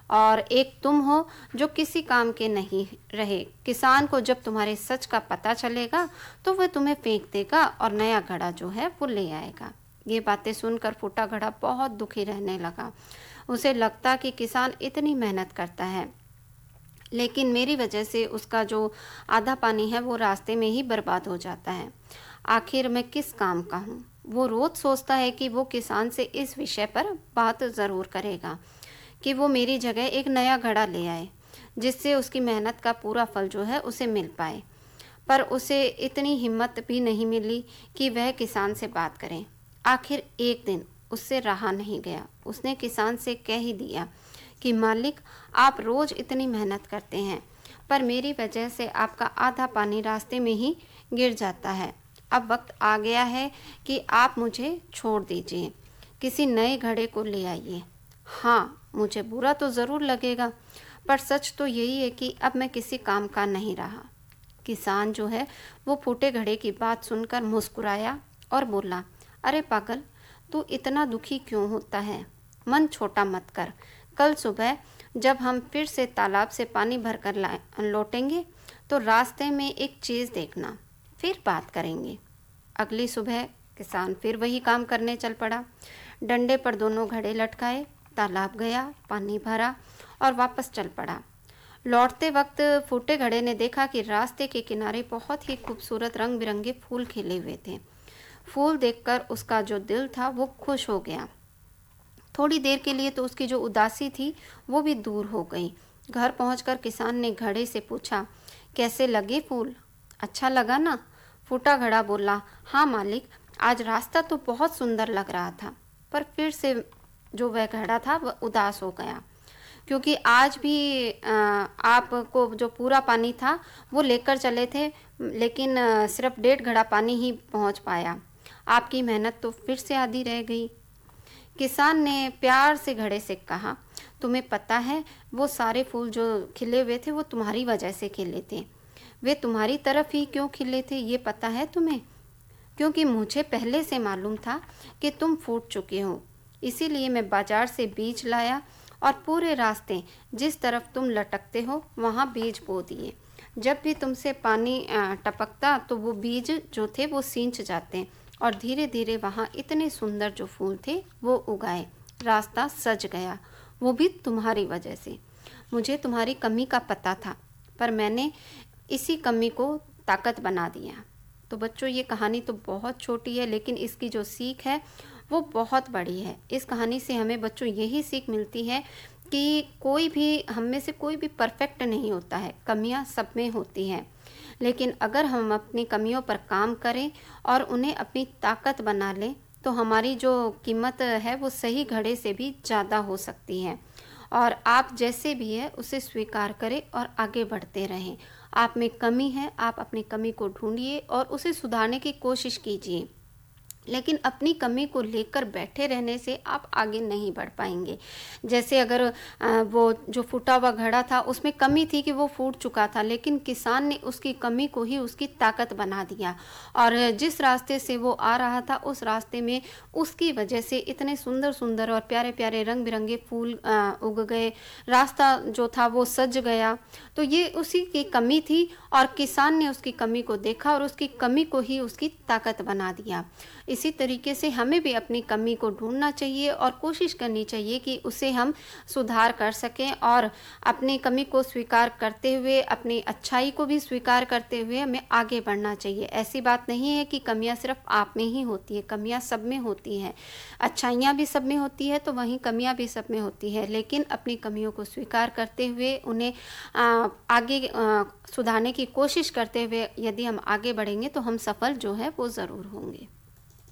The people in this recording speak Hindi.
और एक तुम हो जो किसी काम के नहीं रहे। किसान को जब तुम्हारे सच का पता चलेगा तो वह तुम्हें फेंक देगा और नया घड़ा जो है वो ले आएगा। ये बातें सुनकर फूटा घड़ा बहुत दुखी रहने लगा। उसे लगता कि किसान इतनी मेहनत करता है, लेकिन मेरी वजह से उसका जो आधा पानी है वो रास्ते में ही बर्बाद हो जाता है। आखिर मैं किस काम का हूँ। वो रोज सोचता है कि वो किसान से इस विषय पर बात ज़रूर करेगा कि वो मेरी जगह एक नया घड़ा ले आए, जिससे उसकी मेहनत का पूरा फल जो है उसे मिल पाए। पर उसे इतनी हिम्मत भी नहीं मिली कि वह किसान से बात करे। आखिर एक दिन उससे रहा नहीं गया। उसने किसान से कह ही दिया कि मालिक, आप रोज इतनी मेहनत करते हैं, पर मेरी वजह से आपका आधा पानी रास्ते में ही गिर जाता है। अब वक्त आ गया है कि आप मुझे छोड़ दीजिए, किसी नए घड़े को ले आइए। हाँ, मुझे बुरा तो ज़रूर लगेगा, पर सच तो यही है कि अब मैं किसी काम का नहीं रहा। किसान जो है वो फूटे घड़े की बात सुनकर मुस्कुराया और बोला, अरे पागल, तू इतना दुखी क्यों होता है? मन छोटा मत कर। कल सुबह जब हम फिर से तालाब से पानी भरकर लौटेंगे तो रास्ते में एक चीज़ देखना, फिर बात करेंगे। अगली सुबह किसान फिर वही काम करने चल पड़ा। डंडे पर दोनों घड़े लटकाए, तालाब गया, पानी भरा और वापस चल पड़ा। लौटते वक्त फूटे घड़े ने देखा कि रास्ते के किनारे बहुत ही खूबसूरत रंग बिरंगे फूल खिले हुए थे। फूल देखकर उसका जो दिल था वो खुश हो गया। थोड़ी देर के लिए तो उसकी जो उदासी थी वो भी दूर हो गई। घर पहुंचकर किसान ने घड़े से पूछा, कैसे लगे फूल? अच्छा लगा ना? फूटा घड़ा बोला, हाँ मालिक, आज रास्ता तो बहुत सुंदर लग रहा था। पर फिर से जो वह घड़ा था वह उदास हो गया, क्योंकि आज भी आपको जो पूरा पानी था वो लेकर चले थे, लेकिन सिर्फ 1.5 घड़ा पानी ही पहुंच पाया। आपकी मेहनत तो फिर से आधी रह गई। किसान ने प्यार से घड़े से कहा, तुम्हें पता है वो सारे फूल जो खिले हुए थे वो तुम्हारी वजह से खिले थे। वे तुम्हारी तरफ ही क्यों खिले थे ये पता है तुम्हें? क्योंकि मुझे पहले से मालूम था कि तुम फूट चुके हो, इसीलिए मैं बाजार से बीज लाया और पूरे रास्ते जिस तरफ तुम लटकते हो वहाँ बीज बो दिए। जब भी तुमसे पानी टपकता तो वो बीज जो थे वो सींच जाते और धीरे धीरे वहाँ इतने सुंदर जो फूल थे वो उगाए। रास्ता सज गया, वो भी तुम्हारी वजह से। मुझे तुम्हारी कमी का पता था, पर मैंने इसी कमी को ताकत बना दिया। तो बच्चों, ये कहानी तो बहुत छोटी है, लेकिन इसकी जो सीख है वो बहुत बड़ी है। इस कहानी से हमें बच्चों यही सीख मिलती है कि कोई भी, हम में से कोई भी परफेक्ट नहीं होता है, कमियां सब में होती हैं। लेकिन अगर हम अपनी कमियों पर काम करें और उन्हें अपनी ताकत बना लें तो हमारी जो कीमत है वो सही घड़े से भी ज़्यादा हो सकती है। और आप जैसे भी है उसे स्वीकार करें और आगे बढ़ते रहें। आप में कमी है, आप अपनी कमी को ढूंढिए और उसे सुधारने की कोशिश कीजिए, लेकिन अपनी कमी को लेकर बैठे रहने से आप आगे नहीं बढ़ पाएंगे। जैसे अगर वो जो फूटा हुआ घड़ा था उसमें कमी थी कि वो फूट चुका था, लेकिन किसान ने उसकी कमी को ही उसकी ताकत बना दिया और जिस रास्ते से वो आ रहा था उस रास्ते में उसकी वजह से इतने सुंदर सुंदर और प्यारे प्यारे रंग बिरंगे फूल उग गए। रास्ता जो था वो सज गया। तो ये उसी की कमी थी और किसान ने उसकी कमी को देखा और उसकी कमी को ही उसकी ताकत बना दिया। इसी तरीके से हमें भी अपनी कमी को ढूंढना चाहिए और कोशिश करनी चाहिए कि उसे हम सुधार कर सकें और अपनी कमी को स्वीकार करते हुए, अपनी अच्छाई को भी स्वीकार करते हुए हमें आगे बढ़ना चाहिए। ऐसी बात नहीं है कि कमियां सिर्फ आप में ही होती है, कमियां सब में होती हैं। अच्छाइयाँ भी सब में होती है तो वहीं कमियां भी सब में होती है, लेकिन अपनी कमियों को स्वीकार करते हुए उन्हें आगे सुधारने की कोशिश करते हुए यदि हम आगे बढ़ेंगे तो हम सफल जो है वो ज़रूर होंगे।